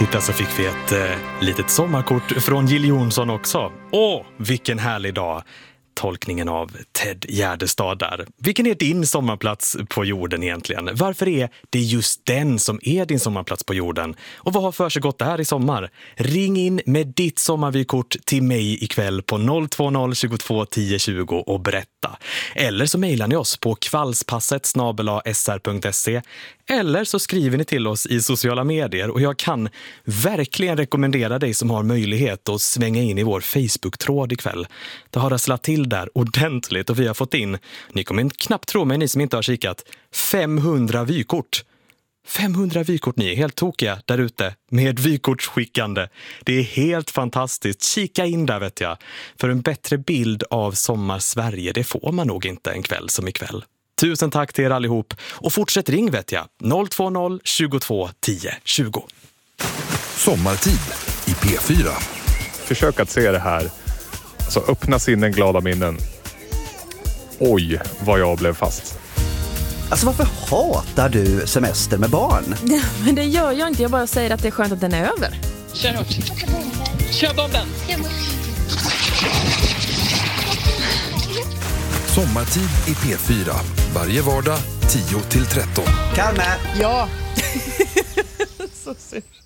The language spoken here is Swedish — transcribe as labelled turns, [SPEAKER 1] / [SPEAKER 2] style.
[SPEAKER 1] Titta, så fick vi ett litet sommarkort från Jill Johnson också. Åh, vilken härlig dag! Tolkningen av Ted Gärdestad där. Vilken är din sommarplats på jorden egentligen? Varför är det just den som är din sommarplats på jorden? Och vad har för sig gått där i sommar? Ring in med ditt sommarvykort till mig ikväll på 020 22 10 20 och berätta. Eller så mejlar ni oss på kvällspasset@sr.se. Eller så skriver ni till oss i sociala medier, och jag kan verkligen rekommendera dig som har möjlighet att svänga in i vår Facebook-tråd ikväll. Det har rasslat till där ordentligt och vi har fått in, ni kommer knappt tro mig ni som inte har kikat, 500 vykort. 500 vykort, ni är helt tokiga där ute med vykortsskickande. Det är helt fantastiskt. Kika in där, vet jag. För en bättre bild av sommar-Sverige, det får man nog inte en kväll som ikväll. Tusen tack till er allihop. Och fortsätt ring, vet jag. 020 22 10 20.
[SPEAKER 2] Sommartid i P4.
[SPEAKER 3] Försök att se det här. Alltså, öppna sinnen, glada minnen. Oj, vad jag blev fast.
[SPEAKER 4] Alltså, varför hatar du semester med barn?
[SPEAKER 5] Ja, men det gör jag inte. Jag bara säger att det är skönt att den är över.
[SPEAKER 6] Kör hårt. Kör bomben.
[SPEAKER 2] Sommartid i P4. Varje vardag 10-13.
[SPEAKER 4] Kalme!
[SPEAKER 5] Ja. Så synd.